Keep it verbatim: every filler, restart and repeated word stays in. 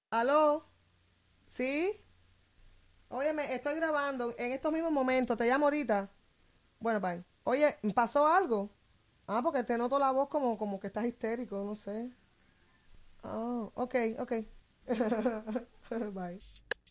¿Aló? ¿Sí? Óyeme, estoy grabando en estos mismos momentos. Te llamo ahorita. Bueno, bye. Oye, ¿pasó algo? Ah, porque te noto la voz como, como que estás histérico, no sé. Ah, ok, ok. Bye.